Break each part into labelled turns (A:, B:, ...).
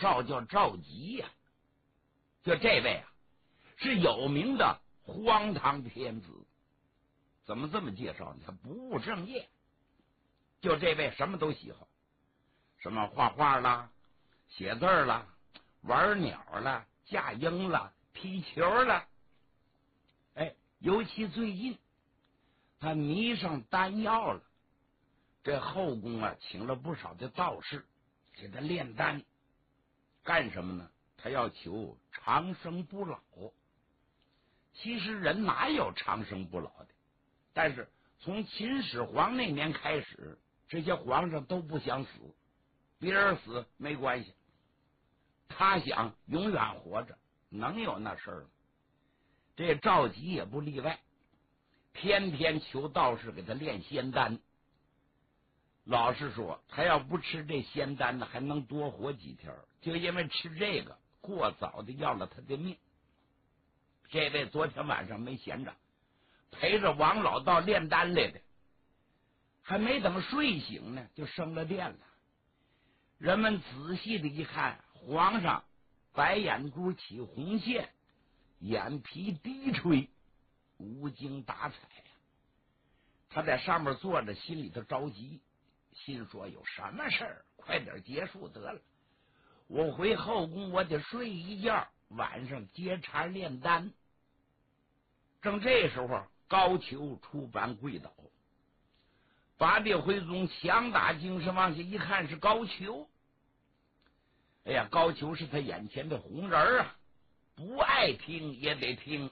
A: 赵叫赵佶呀，就这位啊，是有名的荒唐天子。怎么这么介绍呢？他不务正业，就这位什么都喜好，什么画画啦、写字啦、玩鸟啦、架鹰啦、踢球啦。哎，尤其最近他迷上丹药了，这后宫啊请了不少的道士给他炼丹，干什么呢？他要求长生不老。其实人哪有长生不老的？但是从秦始皇那年开始，这些皇上都不想死，别人死没关系，他想永远活着，能有那事儿吗？这赵佶也不例外，天天求道士给他炼仙丹。老实说，他要不吃这仙丹呢，还能多活几天，就因为吃这个过早的要了他的命。这位昨天晚上没闲着，陪着王老道炼丹来的，还没等睡醒呢，就生了电了。人们仔细的一看，皇上白眼珠起红线，眼皮低垂，无精打采呀。他在上面坐着，心里头着急，心说有什么事儿，快点结束得了。我回后宫，我得睡一觉，晚上接茬炼丹。正这时候，高俅出班跪倒，八戒徽宗强打精神往下一看，是高俅。哎呀，高俅是他眼前的红人啊，不爱听也得听。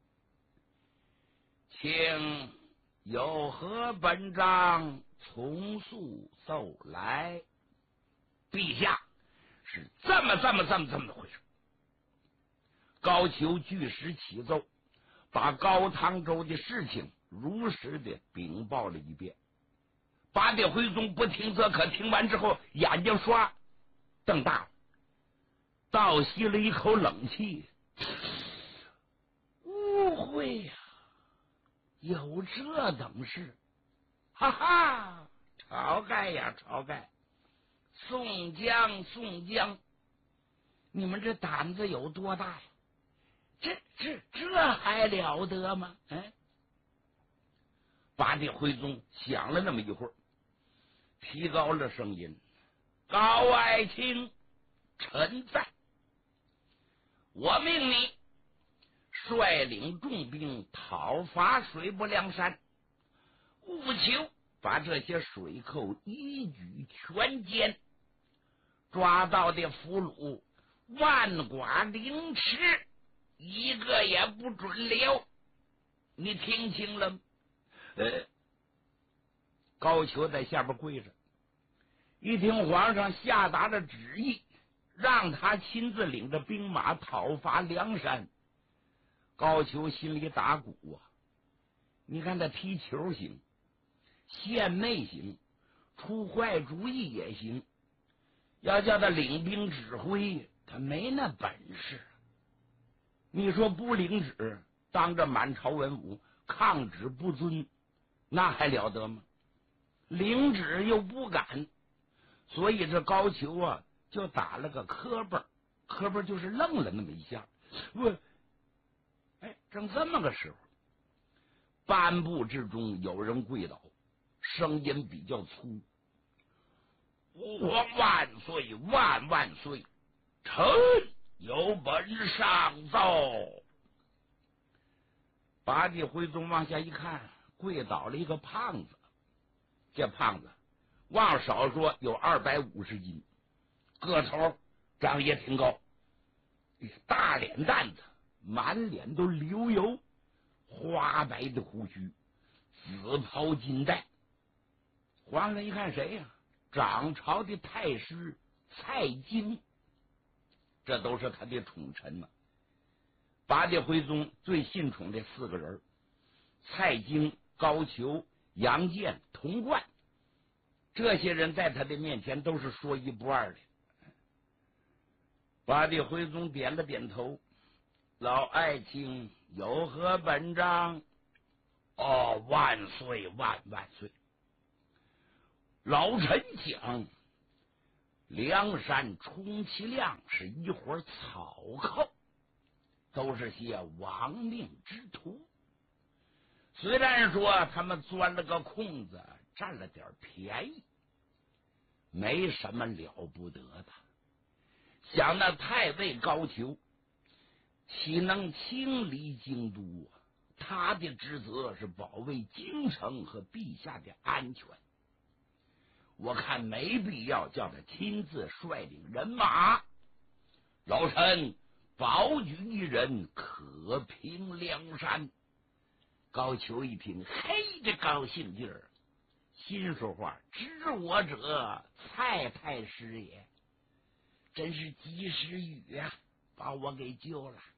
A: 请有何本章，从速奏来。陛下，是这么的回事。高俅据实起奏，把高唐州的事情如实的禀报了一遍。八戒徽宗不听则可，听完之后眼睛刷瞪大了，倒吸了一口冷气。误会呀，有这等事！哈哈，晁盖呀，晁盖，宋江，你们这胆子有多大呀？这还了得吗？八戒徽宗想了那么一会儿，提高了声音：“高爱卿，臣在。我命你率领重兵讨伐水泊梁山，务求把这些水寇一举全歼，抓到的俘虏万剐凌迟，一个也不准留。你听清了吗？”高俅在下边跪着，一听皇上下达了旨意，让他亲自领着兵马讨伐梁山，高俅心里打鼓啊！你看他踢球行，献媚行，出坏主意也行，要叫他领兵指挥，他没那本事。你说不领旨，当着满朝文武抗旨不遵，那还了得吗？领旨又不敢，所以这高俅啊就打了个磕巴，磕巴就是愣了那么一下。正这么个时候，颁布之中有人跪倒，声音比较粗：“吾皇万岁万岁，臣有本上奏。”八戒徽宗往下一看，跪倒了一个胖子。这胖子往少说有250斤，个头长也挺高，大脸蛋子，满脸都流油，花白的胡须，紫袍金带。皇上一看谁呀？掌朝的太师蔡京，这都是他的宠臣呢。八戒徽宗最信宠的4个人，蔡京、高俅、杨健、童贯，这些人在他的面前都是说一不二的。八戒徽宗点了点头：“老爱卿有何本章？”“万岁万岁！老臣讲， 梁山充其量是一伙草寇，都是些亡命之徒。虽然说他们钻了个空子，占了点便宜，没什么了不得的。想那太尉高俅岂能轻离京都啊？他的职责是保卫京城和陛下的安全，我看没必要叫他亲自率领人马。老臣保举一人，可平梁山。高俅一听，嘿，这高兴劲儿，心说话：知我者，蔡太师也。真是及时雨啊，把我给救了。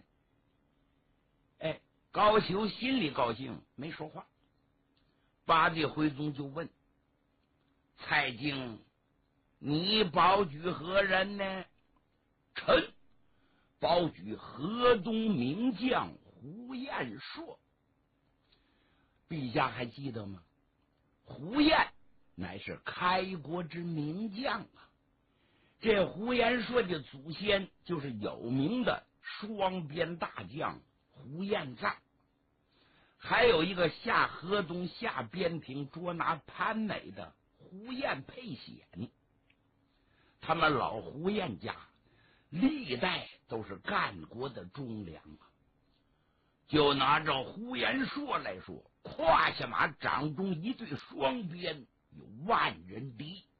A: 高俅心里高兴，没说话。八戒回宗就问蔡京：你保举何人呢？臣保举河东名将胡彦硕。陛下还记得吗？胡彦乃是开国之名将啊！这胡彦硕的祖先就是有名的双边大将胡彦赞，还有一个下河东下边庭捉拿潘美的胡彦沛显。他们老胡彦家历代都是干国的忠良啊。就拿着胡彦硕来说，胯下马掌中一对双鞭，有万人敌。